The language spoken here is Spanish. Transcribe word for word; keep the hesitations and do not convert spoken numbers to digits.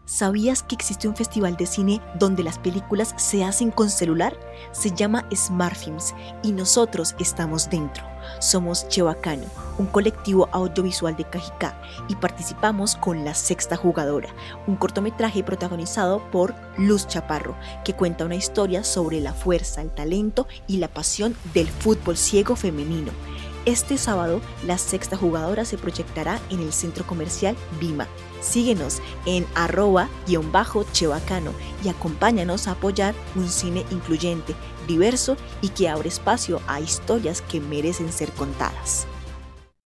¿Sabías que existe un festival de cine donde las películas se hacen con celular? Se llama SmartFilms y nosotros estamos dentro. Somos Chewacano, un colectivo audiovisual de Cajicá, y participamos con La Sexta Jugadora, un cortometraje protagonizado por Luz Chaparro, que cuenta una historia sobre la fuerza, el talento y la pasión del fútbol ciego femenino. Este sábado, La Sexta Jugadora se proyectará en el Centro Comercial Vima. Síguenos en arroba guión bajo chewacano y acompáñanos a apoyar un cine incluyente, diverso y que abre espacio a historias que merecen ser contadas.